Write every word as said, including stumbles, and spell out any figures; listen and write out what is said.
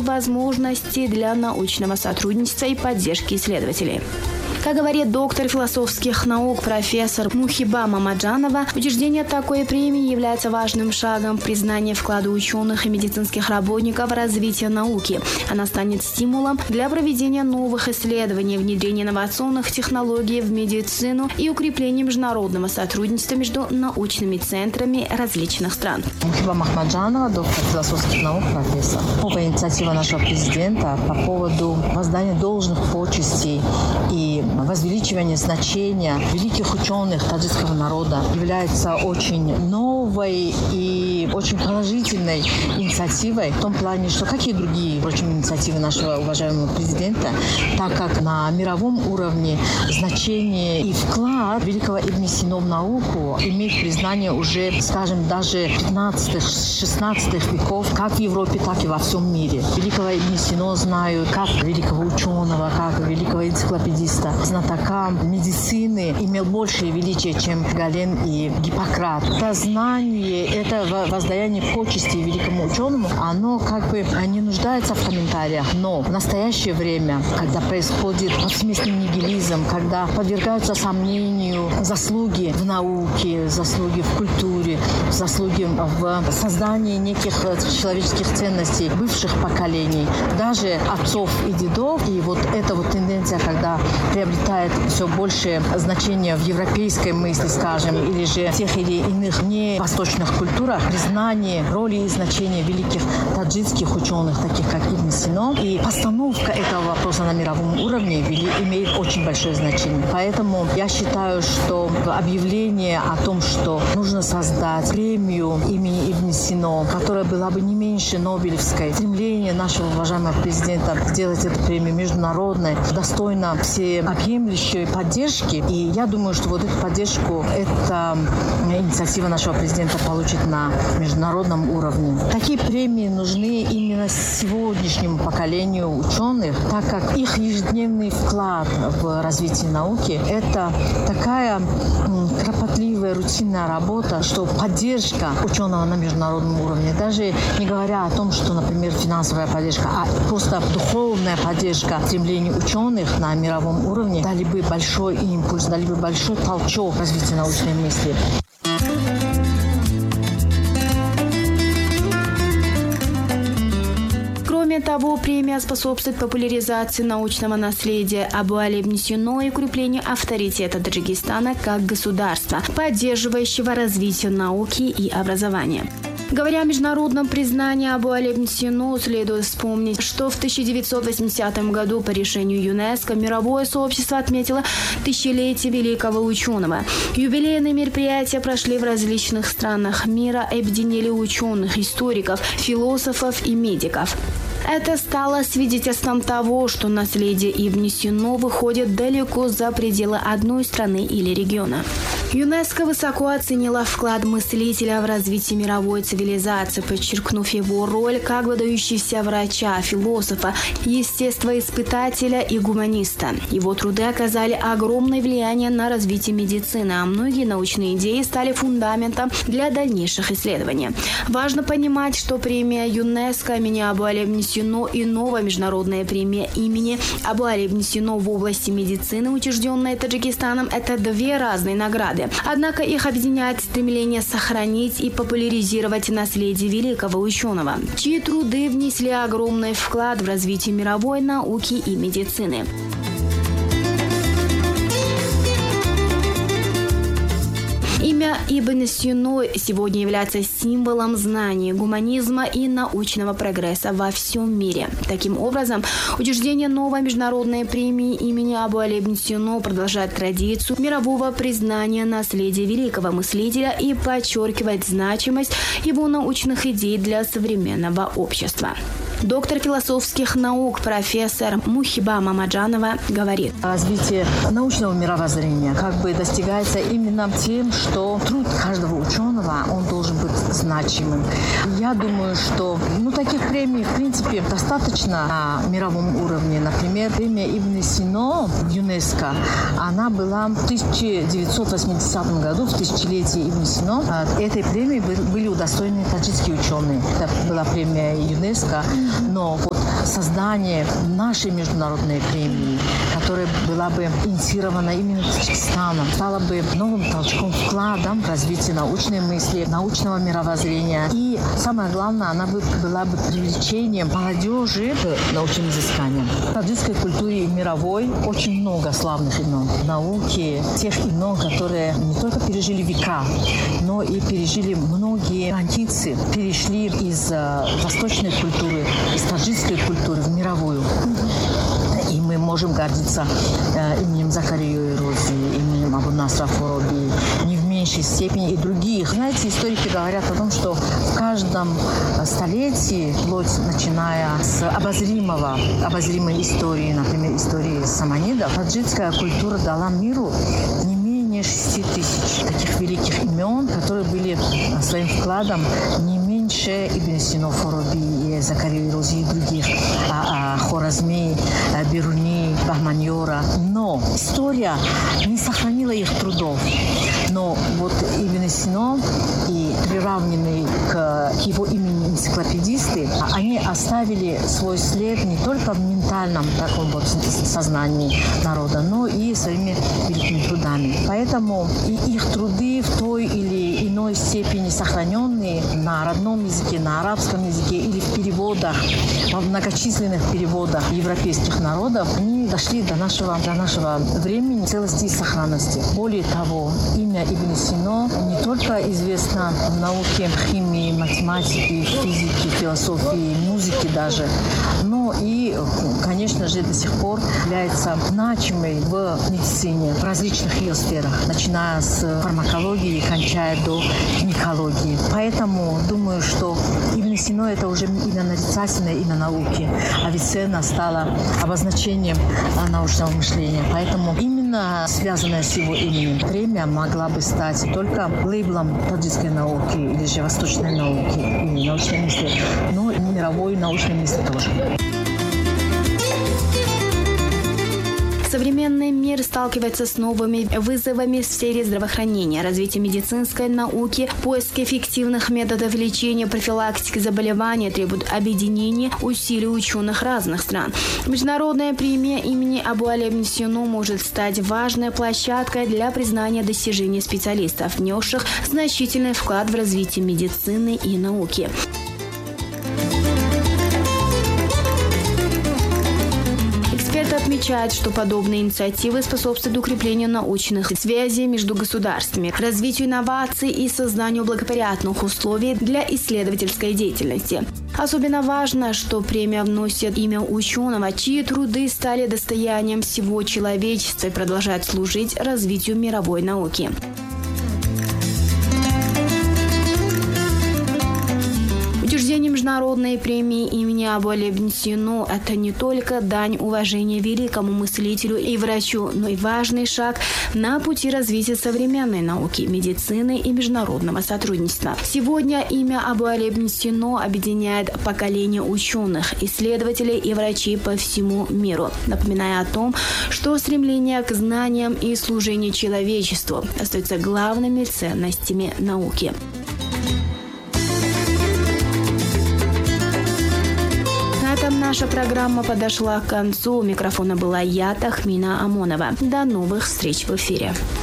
возможности для научного сотрудничества и поддержки исследователей. Как говорит доктор философских наук профессор Мухиба Мамаджанова, учреждение такой премии является важным шагом в признании вклада ученых и медицинских работников в развитие науки. Она станет стимулом для проведения новых исследований, внедрения инновационных технологий в медицину и укрепления международного сотрудничества между научными центрами различных стран. Мухиба Мамаджанова, доктор философских наук, профессор. Новая инициатива нашего президента по поводу воздания должных почестей и возвеличивание значения великих ученых таджикского народа является очень новой и очень положительной инициативой в том плане, что, как и другие, впрочем, инициативы нашего уважаемого президента, так как на мировом уровне значение и вклад великого Ибн Сина в науку имеет признание уже, скажем, даже пятнадцатых-шестнадцатых веков, как в Европе, так и во всем мире. Великого Ибн Сина знают как великого ученого, как великого энциклопедиста, знатока медицины, имел большее величие, чем Гален и Гиппократ. Это знание, это воздаяние почести великому ученому, оно как бы не нуждается в комментариях, но в настоящее время, когда происходит повсеместный нигилизм, когда подвергаются сомнению заслуги в науке, заслуги в культуре, заслуги в создании неких человеческих ценностей бывших поколений, даже отцов и дедов, и вот эта вот тенденция, когда приобретает все большее значение в европейской мысли, скажем, или же в тех или иных не восточных культурах, признание роли и значения великих таджикских ученых, таких как Ибн Сина, и постановка этого вопроса на мировом уровне имеет очень большое значение. Поэтому я считаю, что объявление о том, что нужно создать премию имени Ибн Сина, которая была бы не меньше Нобелевской, стремление нашего уважаемого президента сделать эту премию международной, достойно всеобъемлющей поддержки. И я думаю, что вот эту поддержку эта инициатива нашего президента получит на международном уровне. Такие премии нужны именно сегодняшнему поколению ученых, так как их ежедневный вклад в развитие науки – это такая кропотливая, рутинная работа, что поддержка ученого на международном уровне, даже не говоря о том, что, например, финансовая поддержка, а просто духовная поддержка стремлений ученых на мировом уровне дали бы большой импульс, дали бы большой толчок развития научной мысли. Кроме того, премия способствует популяризации научного наследия Абу Али Ибн Сина и укреплению авторитета Таджикистана как государства, поддерживающего развитие науки и образования. Говоря о международном признании Абу Али Ибн Сина, следует вспомнить, что в тысяча девятьсот восьмидесятом году по решению ЮНЕСКО мировое сообщество отметило тысячелетие великого ученого. Юбилейные мероприятия прошли в различных странах мира и объединили ученых, историков, философов и медиков. Это стало свидетельством того, что наследие Ибн Сина выходит далеко за пределы одной страны или региона. ЮНЕСКО высоко оценила вклад мыслителя в развитие мировой цивилизации, подчеркнув его роль как выдающегося врача, философа, естествоиспытателя и гуманиста. Его труды оказали огромное влияние на развитие медицины, а многие научные идеи стали фундаментом для дальнейших исследований. Важно понимать, что премия ЮНЕСКО имени Абу Али Ибн Сина и новая международная премия имени Абу Али Ибн Сина в области медицины, учрежденная Таджикистаном, это две разные награды. Однако их объединяет стремление сохранить и популяризировать наследие великого ученого, чьи труды внесли огромный вклад в развитие мировой науки и медицины. Имя Ибн Сина сегодня является символом знаний, гуманизма и научного прогресса во всем мире. Таким образом, учреждение новой международной премии имени Абу Али Ибн Сина продолжает традицию мирового признания наследия великого мыслителя и подчеркивает значимость его научных идей для современного общества. Доктор философских наук профессор Мухиба Мамаджанова говорит: развитие научного мировоззрения как бы достигается именно тем, что труд каждого ученого, он должен быть значимым. Я думаю, что ну, таких премий, в принципе, достаточно на мировом уровне. Например, премия Ибн Сина в ЮНЕСКО, она была в тысяча девятьсот восьмидесятом году, в тысячелетие Ибн Сина. Этой премии были удостоены таджикские ученые. Это была премия ЮНЕСКО. Но вот создание нашей международной премии, которая была бы инициирована именно Таджикистаном, стала бы новым толчком, вкладом в развитие научной мысли, научного мировоззрения. И самое главное, она бы была бы привлечением молодежи к научным изысканиям. В таджикской культуре мировой очень много славных имен в науке, тех имен, которые не только пережили века, но и пережили многие границы, перешли из э, восточной культуры, из таджикской культуры в мировую. И мы можем гордиться э, именем Закарии Ойрози, именем Абу-Насра Фараби, не в меньшей степени и других. Знаете, историки говорят о том, что в каждом столетии, вплоть начиная с обозримого, обозримой истории, например, истории саманидов, таджикская культура дала миру не менее шести тысяч таких великих имен, которые были своим вкладом не меньше Ибн Сина, Фараби, Закарии Ойрози и других, а, а, Хоразми, Бируни, Бахманьора. Но история не сохранила их трудов. Но вот Ибн Сина и приравненные к его имени энциклопедисты, они оставили свой след не только в ментальном таком вот сознании народа, но и своими великими трудами. Поэтому и их труды в той или иной степени сохраненные на родном языке, на арабском языке или в переводах, в многочисленных переводах европейских народов, они дошли до нашего, до нашего времени целости и сохранности. Более того, имя Ибн Сина не только известно в науке химии, математики, физики, философии, музыки даже, но и, конечно же, до сих пор является значимой в медицине, в различных ее сферах, начиная с фармакологии и кончая до гинекологии. Поэтому думаю, что Ибн Сина – это уже имя нарицательное, имя науки. Авиценна стала обозначением научного мышления. Поэтому именно связанная с его именем премия могла бы стать только лейблом таджикской науки или же восточной науки и научной мысли, но и мировой научной мысли тоже. Современный мир сталкивается с новыми вызовами в сфере здравоохранения, развития медицинской науки, поиск эффективных методов лечения, профилактики заболеваний требует объединения усилий ученых разных стран. Международная премия имени Абу-Али ибн Сина может стать важной площадкой для признания достижений специалистов, внесших значительный вклад в развитие медицины и науки. Эксперты отмечают, что подобные инициативы способствуют укреплению научных связей между государствами, развитию инноваций и созданию благоприятных условий для исследовательской деятельности. Особенно важно, что премия вносит имя ученого, чьи труды стали достоянием всего человечества и продолжают служить развитию мировой науки. Учреждение международной премии имени Абу-Али ибн Сина – это не только дань уважения великому мыслителю и врачу, но и важный шаг на пути развития современной науки, медицины и международного сотрудничества. Сегодня имя Абу-Али ибн Сина объединяет поколение ученых, исследователей и врачей по всему миру, напоминая о том, что стремление к знаниям и служение человечеству остаются главными ценностями науки. На этом наша программа подошла к концу. У микрофона была я, Тахмина Амонова. До новых встреч в эфире.